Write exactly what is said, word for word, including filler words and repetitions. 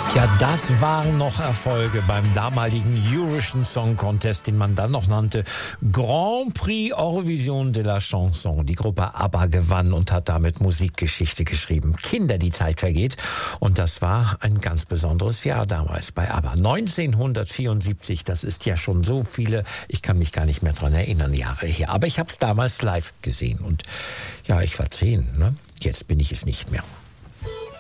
Ja, das waren noch Erfolge beim damaligen Eurovision Song Contest, den man dann noch nannte Grand Prix Eurovision de la Chanson. Die Gruppe ABBA gewann und hat damit Musikgeschichte geschrieben. Kinder, die Zeit vergeht. Und das war ein ganz besonderes Jahr damals bei ABBA. neunzehnhundertvierundsiebzig, das ist ja schon so viele, ich kann mich gar nicht mehr dran erinnern, Jahre her. Aber ich habe es damals live gesehen und ja, ich war zehn, ne? Jetzt bin ich es nicht mehr.